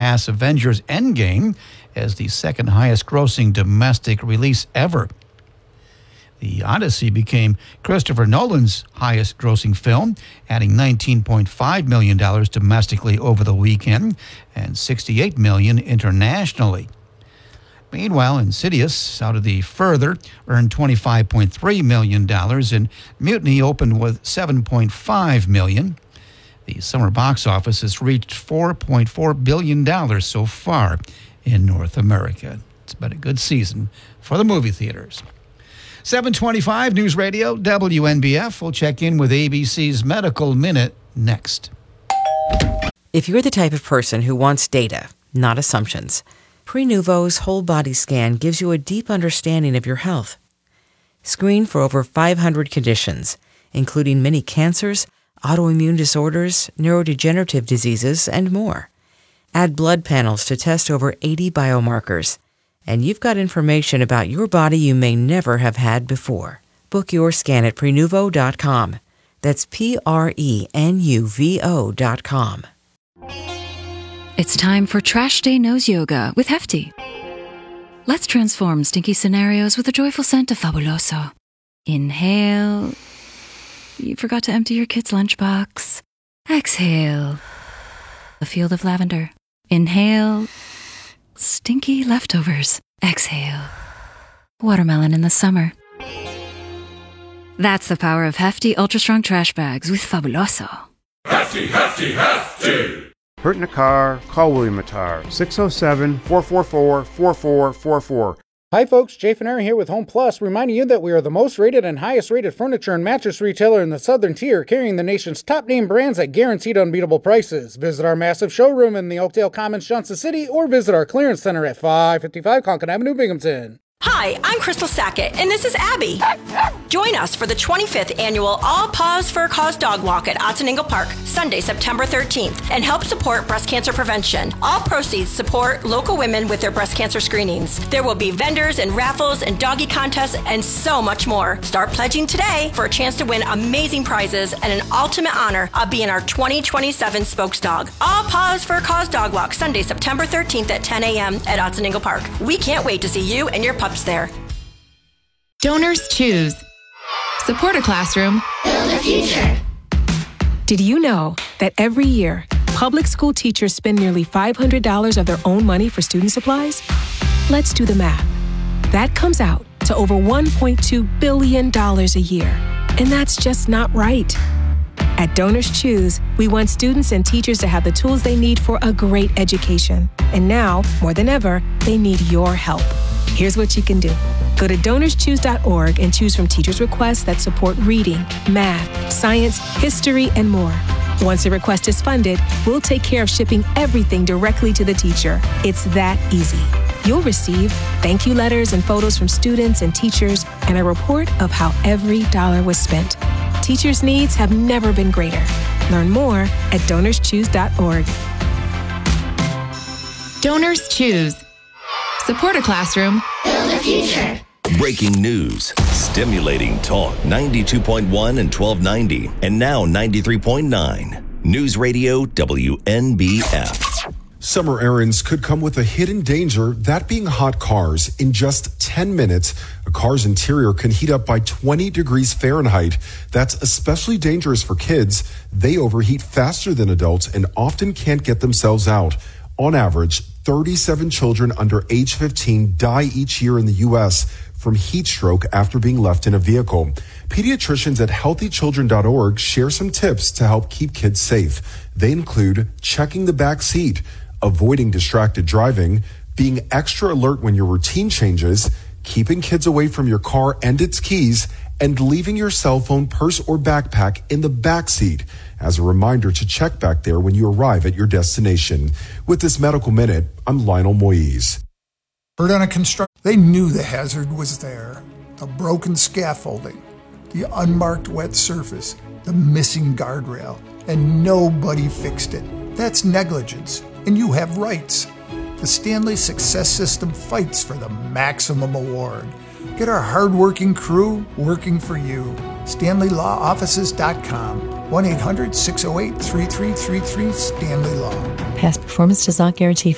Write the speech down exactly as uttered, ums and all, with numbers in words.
surpass Avengers Endgame as the second highest grossing domestic release ever. The Odyssey became Christopher Nolan's highest grossing film, adding nineteen point five million dollars domestically over the weekend and sixty-eight million dollars internationally. Meanwhile, Insidious, Out of the Further, earned twenty-five point three million dollars, and Mutiny opened with seven point five million dollars. The summer box office has reached four point four billion dollars so far in North America. It's been a good season for the movie theaters. seven twenty-five News Radio, W N B F. We'll check in with A B C's Medical Minute next. If you're the type of person who wants data, not assumptions, Prenuvo's whole body scan gives you a deep understanding of your health. Screen for over five hundred conditions, including many cancers, autoimmune disorders, neurodegenerative diseases, and more. Add blood panels to test over eighty biomarkers, and you've got information about your body you may never have had before. Book your scan at Prenuvo dot com. That's P R E N U V O dot com. It's time for Trash Day Nose Yoga with Hefty. Let's transform stinky scenarios with a joyful scent of Fabuloso. Inhale. You forgot to empty your kid's lunchbox. Exhale. A field of lavender. Inhale. Stinky leftovers. Exhale. Watermelon in the summer. That's the power of Hefty Ultra Strong Trash Bags with Fabuloso. Hefty, Hefty, Hefty! Hurt in a car? Call William Attar. six oh seven, four four four, four four four four. Hi folks, Jay Fineri here with Home Plus, reminding you that we are the most rated and highest rated furniture and mattress retailer in the Southern Tier, carrying the nation's top name brands at guaranteed unbeatable prices. Visit our massive showroom in the Oakdale Commons, Johnson City, or visit our clearance center at five fifty-five Concord Avenue, Binghamton. Hi, I'm Crystal Sackett, and this is Abby. Join us for the twenty-fifth annual All Paws for a Cause Dog Walk at Otsiningo Park, Sunday, September thirteenth, and help support breast cancer prevention. All proceeds support local women with their breast cancer screenings. There will be vendors and raffles and doggy contests and so much more. Start pledging today for a chance to win amazing prizes and an ultimate honor of being our twenty twenty-seven spokes dog. All Paws for a Cause Dog Walk, Sunday, September thirteenth at ten a.m. at Otsiningo Park. We can't wait to see you and your pup there. Donors choose. Support a classroom. Build a future. Did you know that every year, public school teachers spend nearly five hundred dollars of their own money for student supplies? Let's do the math. That comes out to over one point two billion dollars a year. And that's just not right. At Donors Choose, we want students and teachers to have the tools they need for a great education. And now, more than ever, they need your help. Here's what you can do. Go to donors choose dot org and choose from teachers' requests that support reading, math, science, history, and more. Once a request is funded, we'll take care of shipping everything directly to the teacher. It's that easy. You'll receive thank you letters and photos from students and teachers and a report of how every dollar was spent. Teachers' needs have never been greater. Learn more at donors choose dot org. Donors Choose. Support a classroom. Build a future. Breaking news, stimulating talk, ninety-two point one and twelve ninety, and now ninety-three point nine. News Radio W N B F. Summer errands could come with a hidden danger, that being hot cars. In just ten minutes, a car's interior can heat up by twenty degrees Fahrenheit. That's especially dangerous for kids. They overheat faster than adults and often can't get themselves out. On average, thirty-seven children under age fifteen die each year in the U S from heat stroke after being left in a vehicle. Pediatricians at healthy children dot org share some tips to help keep kids safe. They include checking the back seat, avoiding distracted driving, being extra alert when your routine changes, keeping kids away from your car and its keys, and leaving your cell phone, purse, or backpack in the back seat as a reminder to check back there when you arrive at your destination. With this Medical Minute, I'm Lionel Moise. Heard on a construction, they knew the hazard was there. The broken scaffolding, the unmarked wet surface, the missing guardrail, and nobody fixed it. That's negligence, and you have rights. The Stanley Success System fights for the maximum award. Get our hardworking crew working for you. Stanley Law Offices dot com. one eight hundred six oh eight three three three three Stanley Law. Past performance does not guarantee